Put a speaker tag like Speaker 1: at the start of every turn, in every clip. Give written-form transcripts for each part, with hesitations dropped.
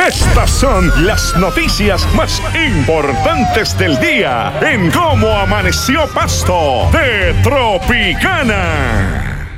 Speaker 1: Estas son las noticias más importantes del día en Cómo Amaneció Pasto de Tropicana.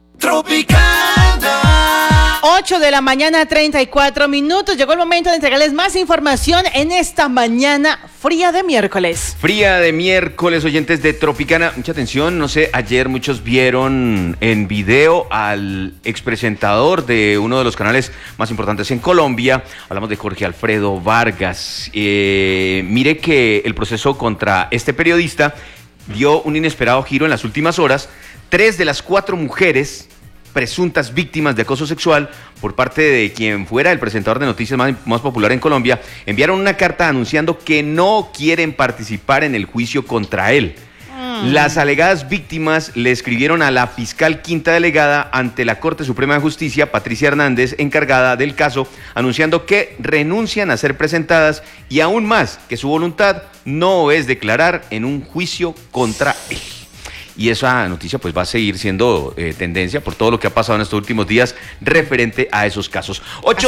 Speaker 2: Tropicana. 8 de la mañana, 34 minutos. Llegó el momento de entregarles más información en esta mañana fría de miércoles.
Speaker 3: Fría de miércoles, oyentes de Tropicana. Mucha atención, no sé, ayer muchos vieron en video al expresentador de uno de los canales más importantes en Colombia. Hablamos de Jorge Alfredo Vargas. Mire que el proceso contra este periodista dio un inesperado giro en las últimas horas. 3 de las 4 mujeres presuntas víctimas de acoso sexual por parte de quien fuera el presentador de noticias más popular en Colombia, enviaron una carta anunciando que no quieren participar en el juicio contra él. Las alegadas víctimas le escribieron a la fiscal quinta delegada ante la Corte Suprema de Justicia, Patricia Hernández, encargada del caso, anunciando que renuncian a ser presentadas y aún más que su voluntad no es declarar en un juicio contra él. Y esa noticia pues va a seguir siendo tendencia por todo lo que ha pasado en estos últimos días referente a esos casos.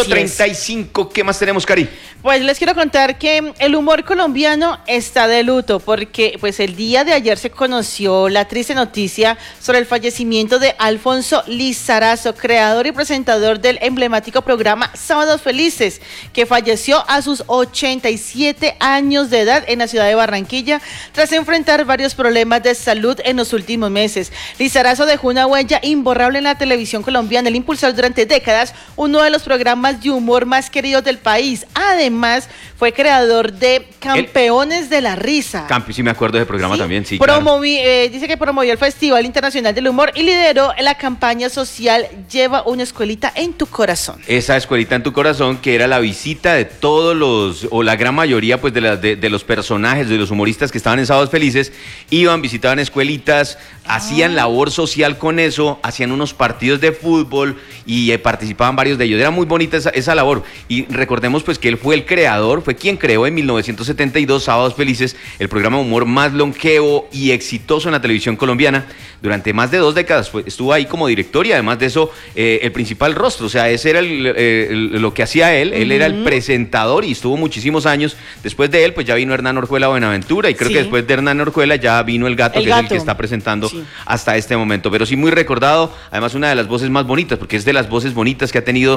Speaker 3: 8:35, ¿qué más tenemos, Cari?
Speaker 2: Pues les quiero contar que el humor colombiano está de luto porque pues el día de ayer se conoció la triste noticia sobre el fallecimiento de Alfonso Lizarazo, creador y presentador del emblemático programa Sábados Felices, que falleció a sus 87 años de edad en la ciudad de Barranquilla tras enfrentar varios problemas de salud en los últimos meses. Lizarazo dejó una huella imborrable en la televisión colombiana, el impulsor durante décadas uno de los programas de humor más queridos del país. Además, fue creador de Campeones de la Risa.
Speaker 3: Sí, me acuerdo de ese programa también, sí.
Speaker 2: Dice que promovió el Festival Internacional del Humor y lideró la campaña social Lleva una escuelita en tu corazón.
Speaker 3: Esa escuelita en tu corazón, que era la visita de todos los, o la gran mayoría pues de los personajes, de los humoristas que estaban en Sábados Felices, iban, visitaban escuelitas, hacían labor social con eso, hacían unos partidos de fútbol y participaban varios de ellos. Era muy bonita esa labor. Y recordemos pues que él fue el creador, fue quien creó en 1972 Sábados Felices, el programa de humor más longevo y exitoso en la televisión colombiana. Durante más de 2 décadas estuvo ahí como director y además de eso el principal rostro. O sea, ese era lo que hacía él. Él era el presentador y estuvo muchísimos años. Después de él pues ya vino Hernán Orjuela Buenaventura y creo que después de Hernán Orjuela ya vino el Gato, que es el que está presentando hasta este momento, pero sí muy recordado, además una de las voces más bonitas, porque es de las voces bonitas que ha tenido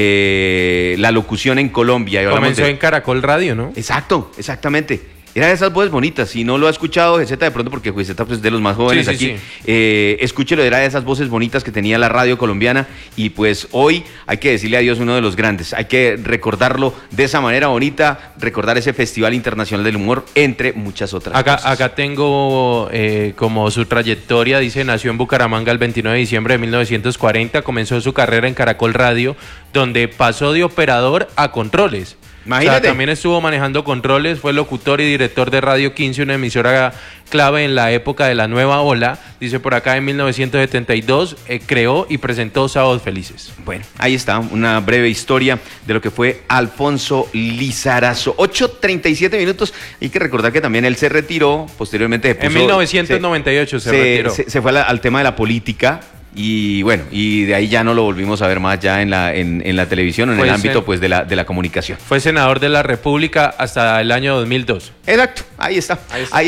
Speaker 3: la locución en Colombia.
Speaker 4: Comenzó en Caracol Radio, ¿no?
Speaker 3: Exacto, exactamente. Era de esas voces bonitas. Si no lo ha escuchado, GZ de pronto, porque GZ pues, es de los más jóvenes aquí. Escúchelo, era de esas voces bonitas que tenía la radio colombiana. Y pues hoy hay que decirle adiós a uno de los grandes. Hay que recordarlo de esa manera bonita, recordar ese Festival Internacional del Humor, entre muchas otras cosas.
Speaker 4: Acá tengo como su trayectoria. Dice, nació en Bucaramanga el 29 de diciembre de 1940. Comenzó su carrera en Caracol Radio, donde pasó de operador a controles.
Speaker 3: Imagínate.
Speaker 4: O sea, también estuvo manejando controles, fue locutor y director de Radio 15, una emisora clave en la época de la nueva ola. Dice por acá, en 1972 creó y presentó Sábados Felices.
Speaker 3: Bueno, ahí está, una breve historia de lo que fue Alfonso Lizarazo. 8:37 minutos. Hay que recordar que también él se retiró, posteriormente
Speaker 4: en 1998 se retiró.
Speaker 3: Se fue al tema de la política. Y bueno, y de ahí ya no lo volvimos a ver más ya en la televisión, en el ámbito pues de la comunicación.
Speaker 4: Fue senador de la República hasta el año 2002.
Speaker 3: Exacto, ahí está.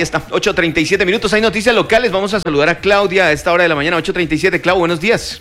Speaker 3: 8:37 minutos, hay noticias locales. Vamos a saludar a Claudia a esta hora de la mañana, 8:37. Clau, buenos días.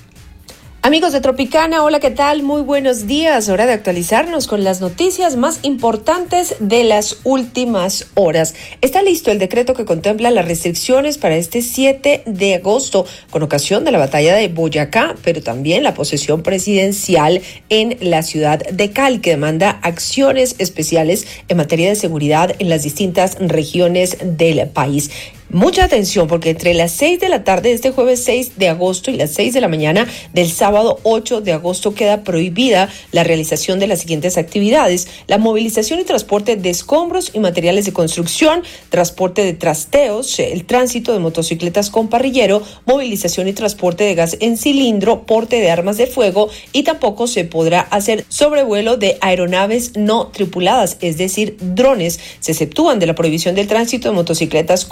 Speaker 5: Amigos de Tropicana, hola, ¿qué tal? Muy buenos días. Hora de actualizarnos con las noticias más importantes de las últimas horas. Está listo el decreto que contempla las restricciones para este 7 de agosto, con ocasión de la batalla de Boyacá, pero también la posesión presidencial en la ciudad de Cali, que demanda acciones especiales en materia de seguridad en las distintas regiones del país. Mucha atención, porque entre las 6 de la tarde de este jueves 6 de agosto y las 6 de la mañana del sábado 8 de agosto queda prohibida la realización de las siguientes actividades: la movilización y transporte de escombros y materiales de construcción, transporte de trasteos, el tránsito de motocicletas con parrillero, movilización y transporte de gas en cilindro, porte de armas de fuego, y tampoco se podrá hacer sobrevuelo de aeronaves no tripuladas, es decir, drones. Se exceptúan de la prohibición del tránsito de motocicletas con parrillero,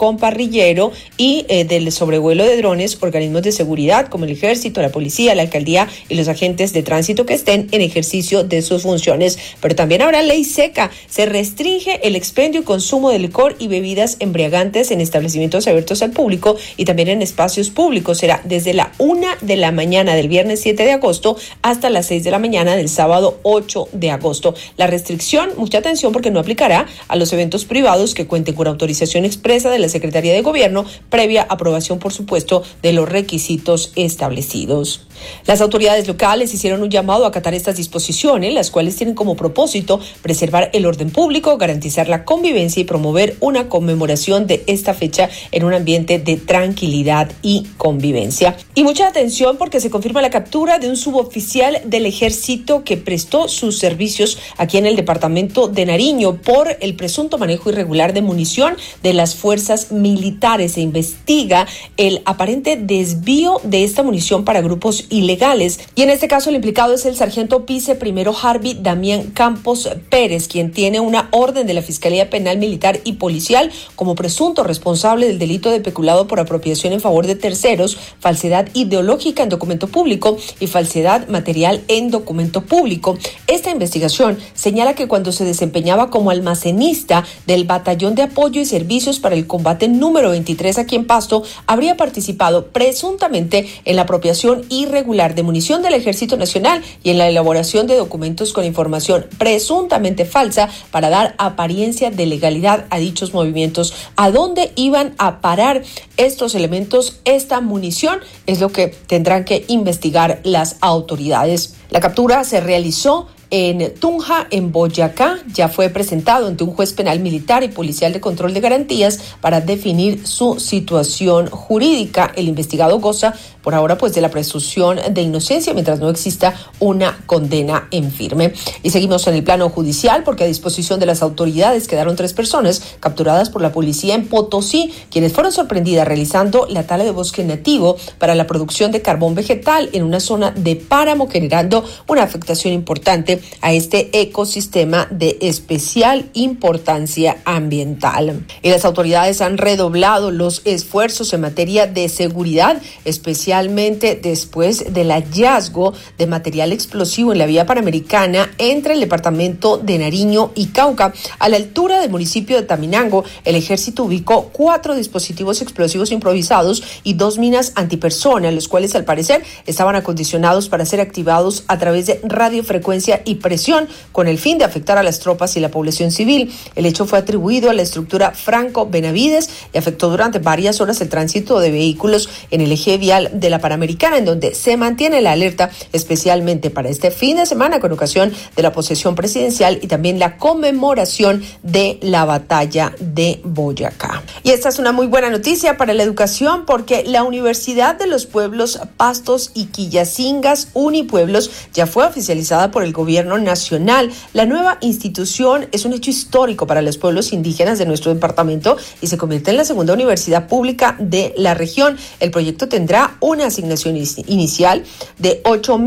Speaker 5: guerrillero y del sobrevuelo de drones, organismos de seguridad como el ejército, la policía, la alcaldía y los agentes de tránsito que estén en ejercicio de sus funciones. Pero también habrá ley seca. Se restringe el expendio y consumo de licor y bebidas embriagantes en establecimientos abiertos al público y también en espacios públicos. Será desde la 1 de la mañana del viernes 7 de agosto hasta las 6 de la mañana del sábado 8 de agosto. La restricción, mucha atención, porque no aplicará a los eventos privados que cuenten con autorización expresa de la Secretaría de Gobierno, previa aprobación, por supuesto, de los requisitos establecidos. Las autoridades locales hicieron un llamado a acatar estas disposiciones, las cuales tienen como propósito preservar el orden público, garantizar la convivencia y promover una conmemoración de esta fecha en un ambiente de tranquilidad y convivencia. Y mucha atención, porque se confirma la captura de un suboficial del ejército que prestó sus servicios aquí en el departamento de Nariño por el presunto manejo irregular de munición de las fuerzas militares. Se investiga el aparente desvío de esta munición para grupos ilegales, y en este caso el implicado es el sargento viceprimero Harvey Damián Campos Pérez, quien tiene una orden de la Fiscalía Penal Militar y Policial como presunto responsable del delito de peculado por apropiación en favor de terceros, falsedad ideológica en documento público y falsedad material en documento público. Esta investigación señala que cuando se desempeñaba como almacenista del Batallón de Apoyo y Servicios para el Combate número 23 aquí en Pasto, habría participado presuntamente en la apropiación irregular de munición del Ejército Nacional y en la elaboración de documentos con información presuntamente falsa para dar apariencia de legalidad a dichos movimientos. ¿A dónde iban a parar estos elementos, esta munición? Es lo que tendrán que investigar las autoridades. La captura se realizó en Tunja, en Boyacá. Ya fue presentado ante un juez penal militar y policial de control de garantías para definir su situación jurídica. El investigado goza por ahora pues de la presunción de inocencia mientras no exista una condena en firme. Y seguimos en el plano judicial, porque a disposición de las autoridades quedaron 3 personas capturadas por la policía en Potosí, quienes fueron sorprendidas realizando la tala de bosque nativo para la producción de carbón vegetal en una zona de páramo, generando una afectación importante a este ecosistema de especial importancia ambiental. Y las autoridades han redoblado los esfuerzos en materia de seguridad, especialmente después del hallazgo de material explosivo en la vía panamericana entre el departamento de Nariño y Cauca. A la altura del municipio de Taminango, el ejército ubicó 4 dispositivos explosivos improvisados y 2 minas antipersona, los cuales al parecer estaban acondicionados para ser activados a través de radiofrecuencia y presión con el fin de afectar a las tropas y la población civil. El hecho fue atribuido a la estructura Franco Benavides y afectó durante varias horas el tránsito de vehículos en el eje vial de la Panamericana, en donde se mantiene la alerta especialmente para este fin de semana con ocasión de la posesión presidencial y también la conmemoración de la batalla de Boyacá. Y esta es una muy buena noticia para la educación, porque la Universidad de los Pueblos Pastos y Quillacingas, Unipueblos, ya fue oficializada por el gobierno nacional. La nueva institución es un hecho histórico para los pueblos indígenas de nuestro departamento y se convierte en la segunda universidad pública de la región. El proyecto tendrá una asignación inicial de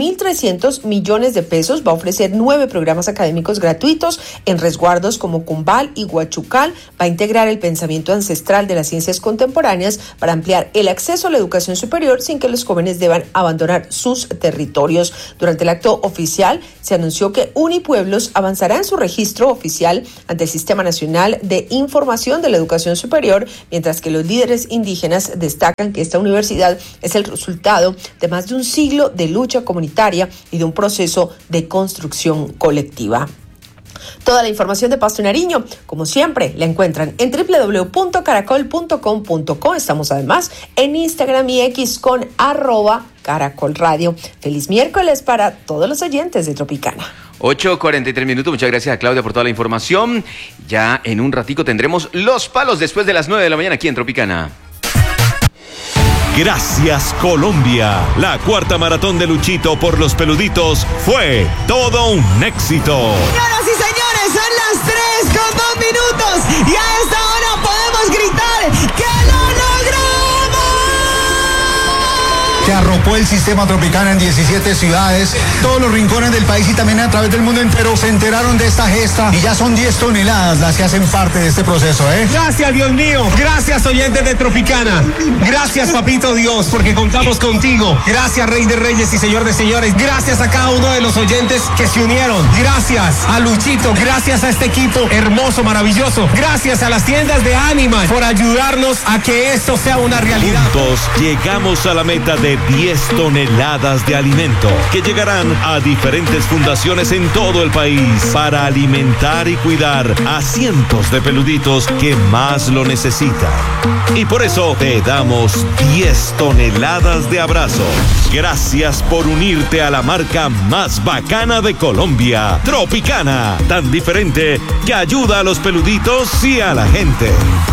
Speaker 5: 8.300 millones de pesos. Va a ofrecer 9 programas académicos gratuitos en resguardos como Cumbal y Huachucal. Va a integrar el pensamiento ancestral de las ciencias contemporáneas para ampliar el acceso a la educación superior sin que los jóvenes deban abandonar sus territorios. Durante el acto oficial se anunció que Unipueblos avanzará en su registro oficial ante el Sistema Nacional de Información de la Educación Superior, mientras que los líderes indígenas destacan que esta universidad es el resultado de más de un siglo de lucha comunitaria y de un proceso de construcción colectiva. Toda la información de Pasto y Nariño, como siempre, la encuentran en www.caracol.com.co. Estamos además en Instagram y X con @caracolradio. Feliz miércoles para todos los oyentes de Tropicana.
Speaker 3: 8:43 minutos. Muchas gracias a Claudia por toda la información. Ya en un ratico tendremos los palos después de las 9 de la mañana aquí en Tropicana.
Speaker 1: Gracias, Colombia. La cuarta maratón de Luchito por los peluditos fue todo un éxito.
Speaker 6: Señoras y señores, son las 3:02 y a esta hora podemos gritar ¡que lo logramos!
Speaker 7: que arropó el sistema Tropicana en 17 ciudades. Todos los rincones del país y también a través del mundo entero se enteraron de esta gesta y ya son 10 toneladas las que hacen parte de este proceso, ¿eh?
Speaker 8: Gracias, Dios mío. Gracias, oyentes de Tropicana. Gracias, papito Dios, porque contamos contigo. Gracias, Rey de Reyes y Señor de Señores. Gracias a cada uno de los oyentes que se unieron. Gracias a Luchito. Gracias a este equipo hermoso, maravilloso. Gracias a las tiendas de Animal por ayudarnos a que esto sea una realidad.
Speaker 9: Juntos llegamos a la meta de 10 toneladas de alimento que llegarán a diferentes fundaciones en todo el país para alimentar y cuidar a cientos de peluditos que más lo necesitan. Y por eso te damos 10 toneladas de abrazos. Gracias por unirte a la marca más bacana de Colombia, Tropicana, tan diferente que ayuda a los peluditos y a la gente.